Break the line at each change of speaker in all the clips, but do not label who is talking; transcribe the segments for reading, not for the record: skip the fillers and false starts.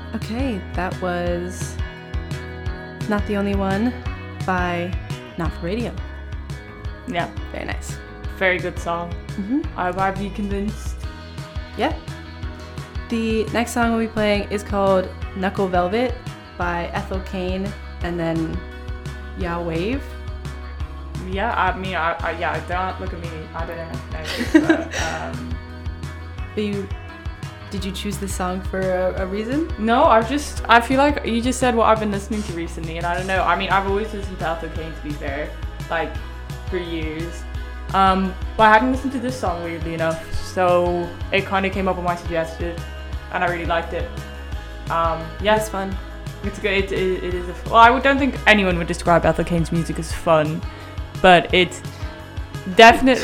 Okay, that was Not the Only One by Not for Radio.
Yeah,
Very nice.
very good song.
Mm-hmm.
I'll be convinced.
Yeah. The next song we'll be playing is called Knuckle Velvet by Ethel Cain and then Yeah Wave.
Yeah, I mean, yeah, don't look at me. I don't know. But,
Did you choose this song for a reason?
no, I feel like you just said what I've been listening to recently, and I don't know. I mean, I've always listened to Ethel Cain, to be fair, like, for years. But I hadn't listened to this song, weirdly enough, so it kind of came up on my suggestion, and I really liked it. Yeah,
It's fun.
it's good. It is well, I don't think anyone would describe Ethel Cain's music as fun, but it's definitely.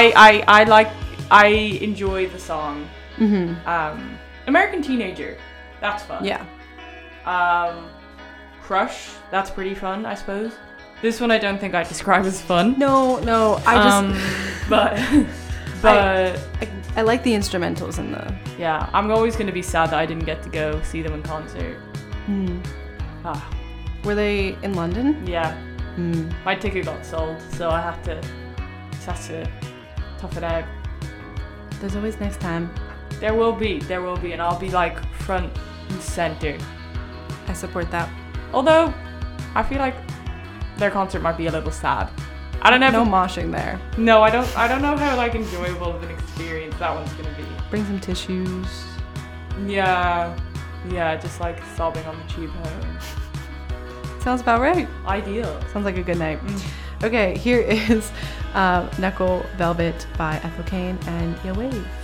I enjoy the song.
Mm-hmm.
American Teenager, that's fun.
Yeah.
Crush, that's pretty fun, I suppose. This one I don't think I'd describe as fun.
No,
But
I like the instrumentals in the.
yeah, I'm always gonna be sad that I didn't get to go see them in concert. Ah,
Were they in London?
yeah, my ticket got sold, so I had to tough it out.
There's always next time.
There will be, and I'll be like front and center.
I support that.
Although, I feel like their concert might be a little sad. I don't know.
No moshing there.
No, I don't know how like enjoyable of an experience that one's gonna be.
Bring some tissues.
Yeah, just like sobbing on the tube home.
Sounds about right.
Ideal.
Sounds like a good night. Okay, here is Knuckle Velvet by Ethel Cain and Yeah Wave.